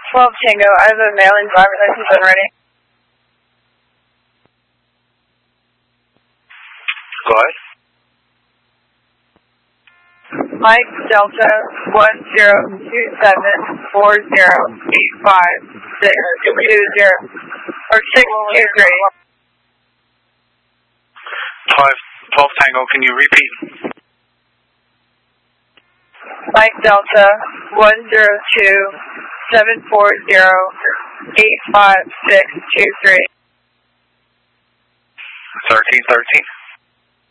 12 Tango, I have a mail-in driver's license when ready. Go ahead. Mike Delta 1027408562 or 623. 12 Tango, can you repeat? Mike Delta 1027408562 1313.